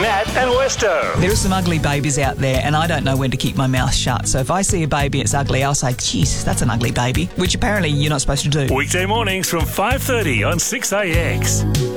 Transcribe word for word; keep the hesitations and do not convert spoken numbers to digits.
Nat and Westo. There are some ugly babies out there, and I don't know when to keep my mouth shut. So if I see a baby it's ugly, I'll say, geez, that's an ugly baby, which apparently you're not supposed to do. Weekday mornings from five thirty on six A X.